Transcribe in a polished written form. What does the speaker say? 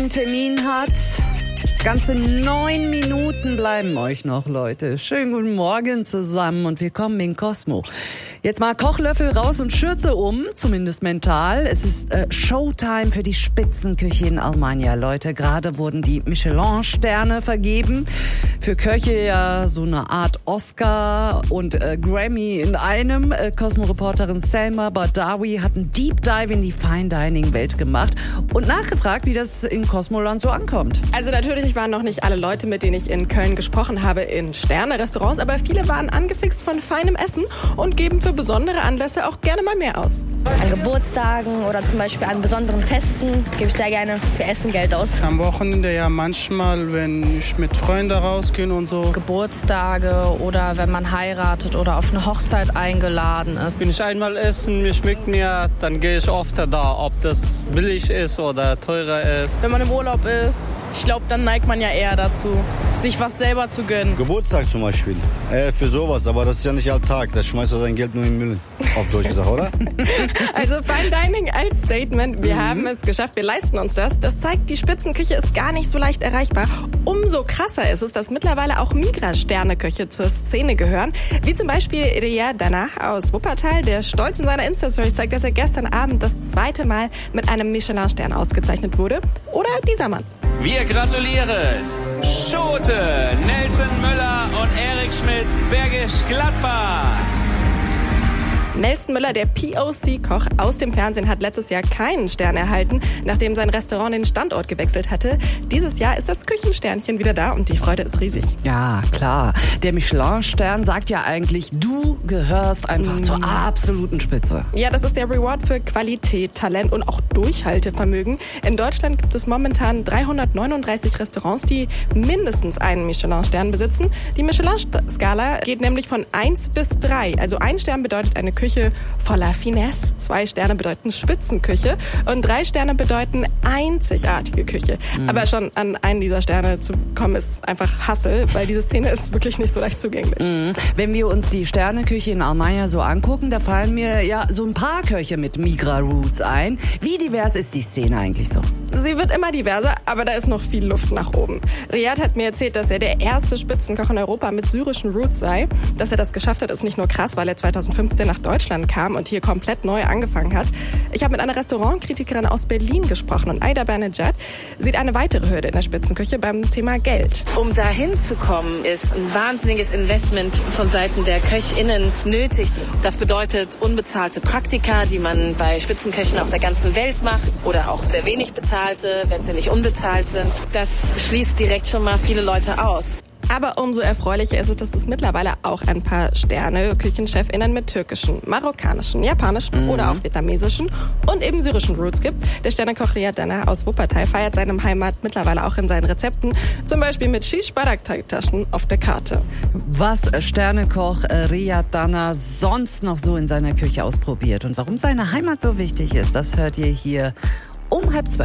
einen Termin hat. Ganze 9 Minuten bleiben euch noch, Leute. Schönen guten Morgen zusammen und willkommen in Cosmo. Jetzt mal Kochlöffel raus und Schürze um, zumindest mental. Es ist Showtime für die Spitzenküche in Almania, Leute. Gerade wurden die Michelin-Sterne vergeben. Für Köche ja so eine Art Oscar und Grammy in einem. Cosmo-Reporterin Selma Badawi hat einen Deep Dive in die Fine-Dining-Welt gemacht und nachgefragt, wie das in Cosmoland so ankommt. Also natürlich waren noch nicht alle Leute, mit denen ich in Köln gesprochen habe, in Sterne-Restaurants, aber viele waren angefixt von feinem Essen und geben für besondere Anlässe auch gerne mal mehr aus. An Geburtstagen oder zum Beispiel an besonderen Festen gebe ich sehr gerne für Essen Geld aus. Am Wochenende ja manchmal, wenn ich mit Freunden rausgehe und so. Geburtstage oder wenn man heiratet oder auf eine Hochzeit eingeladen ist. Wenn ich einmal essen, mir schmeckt mir, dann gehe ich oft da, ob das billig ist oder teurer ist. Wenn man im Urlaub ist, ich glaube, dann neigt man ja eher dazu, sich was selber zu gönnen. Geburtstag zum Beispiel. Für sowas, aber das ist ja nicht Alltag. Da schmeißt du dein Geld nur in den Müll. Auf Deutsch gesagt, oder? Also Fine Dining als Statement. Wir haben es geschafft, wir leisten uns das. Das zeigt, die Spitzenküche ist gar nicht so leicht erreichbar. Umso krasser ist es, dass mittlerweile auch Migra-Sterneköche zur Szene gehören. Wie zum Beispiel Riyad Danah aus Wuppertal, der stolz in seiner Insta-Story zeigt, dass er gestern Abend das 2. Mal mit einem Michelin-Stern ausgezeichnet wurde. Oder dieser Mann. Wir gratulieren Schote, Nelson Müller und Erik Schmitz, Bergisch Gladbach. Nelson Müller, der POC-Koch aus dem Fernsehen, hat letztes Jahr keinen Stern erhalten, nachdem sein Restaurant den Standort gewechselt hatte. Dieses Jahr ist das Küchensternchen wieder da und die Freude ist riesig. Ja, klar. Der Michelin-Stern sagt ja eigentlich, du gehörst einfach zur absoluten Spitze. Ja, das ist der Reward für Qualität, Talent und auch Durchhaltevermögen. In Deutschland gibt es momentan 339 Restaurants, die mindestens einen Michelin-Stern besitzen. Die Michelin-Skala geht nämlich von 1 bis 3. Also 1 Stern bedeutet eine Küche voller Finesse, 2 Sterne bedeuten Spitzenküche und 3 Sterne bedeuten einzigartige Küche. Aber schon an einen dieser Sterne zu kommen, ist einfach Hassel, weil diese Szene ist wirklich nicht so leicht zugänglich. Wenn wir uns die Sterneküche in Almania so angucken, da fallen mir ja so ein paar Köche mit Migra-Roots ein. Wie divers ist die Szene eigentlich so? Sie wird immer diverser, aber da ist noch viel Luft nach oben. Riyad hat mir erzählt, dass er der erste Spitzenkoch in Europa mit syrischen Roots sei. Dass er das geschafft hat, ist nicht nur krass, weil er 2015 nach Deutschland kam und hier komplett neu angefangen hat. Ich habe mit einer Restaurantkritikerin aus Berlin gesprochen und Aida Bernadette sieht eine weitere Hürde in der Spitzenküche beim Thema Geld. Um dahin zu kommen, ist ein wahnsinniges Investment von Seiten der KöchInnen nötig. Das bedeutet unbezahlte Praktika, die man bei Spitzenköchen auf der ganzen Welt macht oder auch sehr wenig bezahlte, wenn sie nicht unbezahlt sind. Das schließt direkt schon mal viele Leute aus. Aber umso erfreulicher ist es, dass es mittlerweile auch ein paar Sterne-KüchenchefInnen mit türkischen, marokkanischen, japanischen oder auch vietnamesischen und eben syrischen Roots gibt. Der Sternekoch Riyad Danah aus Wuppertal feiert seine Heimat mittlerweile auch in seinen Rezepten, zum Beispiel mit Shish Barak-Taschen auf der Karte. Was Sternekoch Riyad Danah sonst noch so in seiner Küche ausprobiert und warum seine Heimat so wichtig ist, das hört ihr hier um 11:30.